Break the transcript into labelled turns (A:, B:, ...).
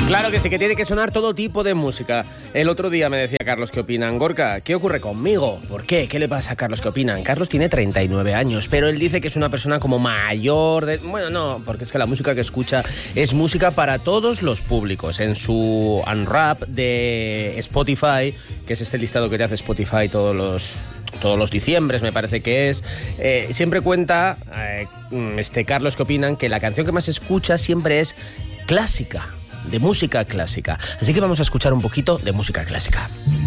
A: Claro que sí, que tiene que sonar todo tipo de música. El otro día me decía Carlos, ¿qué opinan? Gorka, ¿qué ocurre conmigo? ¿Por qué? ¿Qué le pasa a Carlos? ¿Qué opinan? Carlos tiene 39 años, pero él dice que es una persona como mayor. Bueno, no, porque es que la música que escucha es música para todos los públicos. En su Unwrap de Spotify, que es este listado que te hace Spotify todos los diciembres, me parece que es, siempre cuenta Carlos, ¿qué opinan? Que la canción que más escucha siempre es clásica, de música clásica. Así que vamos a escuchar un poquito de música clásica.